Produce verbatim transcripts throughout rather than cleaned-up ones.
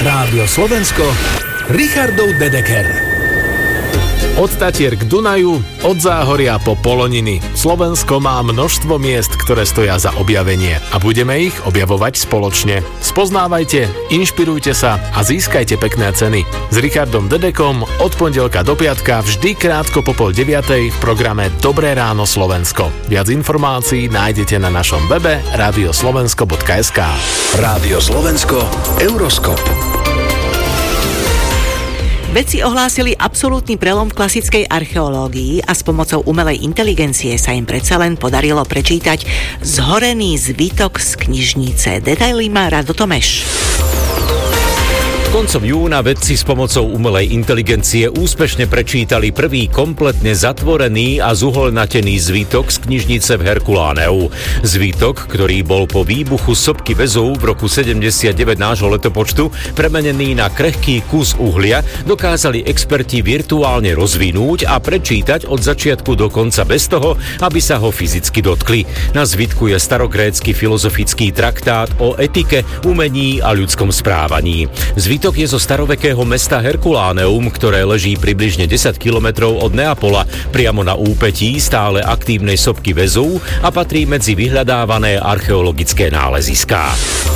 Rádio Slovensko, Richardov Dedeker. Od Tatier k Dunaju, od Záhoria po Poloniny. Slovensko má množstvo miest, ktoré stoja za objavenie a budeme ich objavovať spoločne. Spoznávajte, inšpirujte sa a získajte pekné ceny. S Richardom Dedekom od pondelka do piatka vždy krátko po pol deviatej v programe Dobré ráno Slovensko. Viac informácií nájdete na našom webe radioslovensko bodka es ká. Rádio Slovensko, Euroskop. Vedci ohlásili absolútny prelom v klasickej archeológii a s pomocou umelej inteligencie sa im predsa len podarilo prečítať zhorený zvytok z knižnice. Detaily má Rado Tomeš. Koncom júna vedci s pomocou umelej inteligencie úspešne prečítali prvý kompletne zatvorený a zuholnatený zvítok z knižnice v Herkuláneu. Zvítok, ktorý bol po výbuchu sopky väzov v roku sedemdesiatdeväť nášho letopočtu premenený na krehký kus uhlia, dokázali experti virtuálne rozvinúť a prečítať od začiatku do konca bez toho, aby sa ho fyzicky dotkli. Na zvítku je starogrécky filozofický traktát o etike, umení a ľudskom správaní. Zvítok je zo starovekého mesta Herkuláneum, ktoré leží približne desať kilometrov od Neapola, priamo na úpetí stále aktívnej sopky Vezúv a patrí medzi vyhľadávané archeologické náleziská.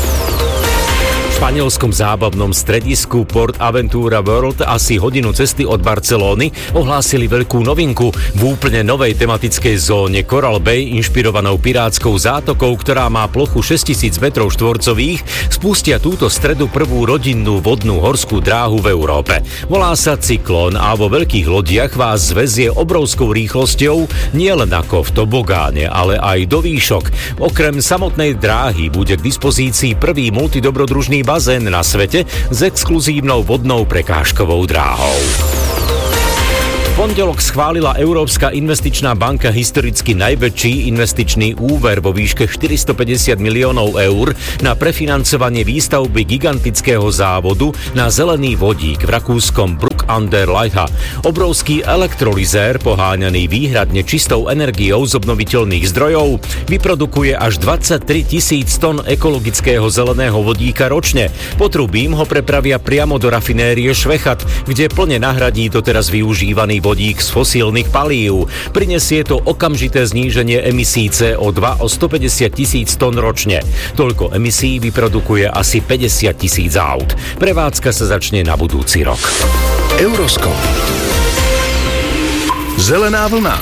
V španielskom zábavnom stredisku Port Aventura World asi hodinu cesty od Barcelóny ohlásili veľkú novinku v úplne novej tematickej zóne Coral Bay, inšpirovanou pirátskou zátokou, ktorá má plochu šesťtisíc metrov štvorcových, spustia túto stredu prvú rodinnú vodnú horskú dráhu v Európe. Volá sa Cyklón a vo veľkých lodiach vás zväzie obrovskou rýchlosťou nielen ako v tobogáne, ale aj do výšok. Okrem samotnej dráhy bude k dispozícii prvý multidobrodružný bazén na svete s exkluzívnou vodnou prekážkovou dráhou. V pondelok schválila Európska investičná banka historicky najväčší investičný úver vo výške štyristopäťdesiat miliónov eur na prefinancovanie výstavby gigantického závodu na zelený vodík v rakúskom Bruck an der Leicha. Obrovský elektrolyzér, poháňaný výhradne čistou energiou z obnoviteľných zdrojov, vyprodukuje až dvadsaťtri tisíc tón ekologického zeleného vodíka ročne. Potrubím ho prepravia priamo do rafinérie Švechat, kde plne nahradí doteraz využívaný vodík z fosílnych palív. Prinesie to okamžité zníženie emisí cé ó dva o stopäťdesiat tisíc tón ročne. Toľko emisí vyprodukuje asi päťdesiat tisíc aut. Prevádzka sa začne na budúci rok. Euroskop. Zelená vlna.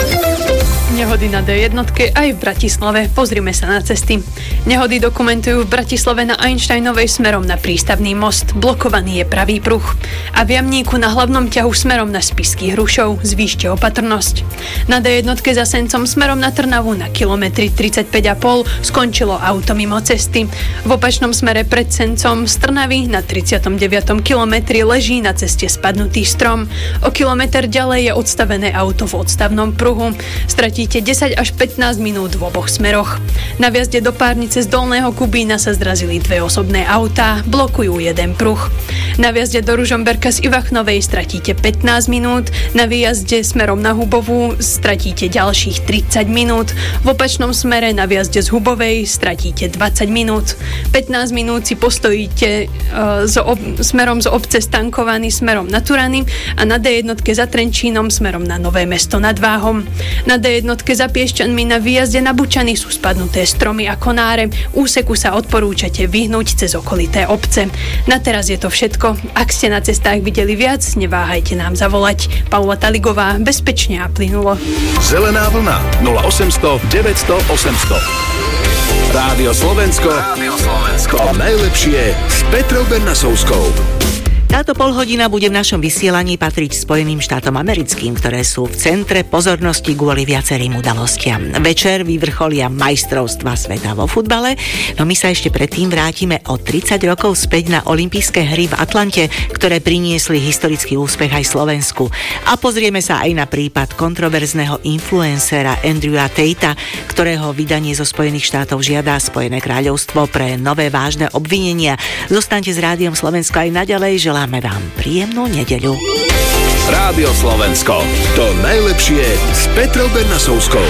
Nehody na dé jedna aj v Bratislave. Pozrime sa na cesty. Nehody dokumentujú v Bratislave na Einsteinovej smerom na prístavný most. Blokovaný je pravý pruh. A v Jamníku na hlavnom ťahu smerom na Spišský Hrušov zvýšte opatrnosť. Na dé jedna za Sencom smerom na Trnavu na kilometri tridsaťpäť a pol skončilo auto mimo cesty. V opačnom smere pred Sencom z Trnavy na tridsiatom deviatom kilometri leží na ceste spadnutý strom. O kilometr ďalej je odstavené auto v odstavnom pruhu. Stratí desať až pätnásť minút v oboch smeroch. Na vjazde do Párnice z Dolného Kubína sa zrazili dve osobné autá, blokujú jeden pruh. Na vjazde do Ružomberka z Ivachnovej stratíte pätnásť minút, na výjazde smerom na Hubovú stratíte ďalších tridsať minút, v opačnom smere na vjazde z Hubovej stratíte dvadsať minút. pätnásť minút si postojíte uh, z ob- smerom z obce Stankovaný smerom na Turany a na dé jedna za Trenčínom smerom na Nové Mesto nad Váhom. Na dé jedna za Piešťanmi na výjazde na Bučany sú spadnuté stromy a konáre. Úseku sa odporúčate vyhnúť cez okolité obce. Na teraz je to všetko. Ak ste na cestách videli viac, neváhajte nám zavolať. Paula Taligová, bezpečne a plynulo. Zelená vlna nula osemsto deväťsto osemsto. Rádio Slovensko. Rádio Slovensko. To najlepšie s Petrou Bernasovskou. Táto polhodina bude v našom vysielaní patriť Spojeným štátom americkým, ktoré sú v centre pozornosti kvôli viacerým udalostiam. Večer vyvrcholia majstrovstva sveta vo futbale, no my sa ešte predtým vrátime o tridsať rokov späť na olympijské hry v Atlante, ktoré priniesli historický úspech aj Slovensku. A pozrieme sa aj na prípad kontroverzného influencera Andrewa Tatea, ktorého vydanie zo Spojených štátov žiada Spojené kráľovstvo pre nové vážne obvinenia. Zostaňte s Rádiom Slovensko aj naďalej. Želáme vám príjemnú nedeľu. Rádio Slovensko. To najlepšie s Petrou Bernasovskou.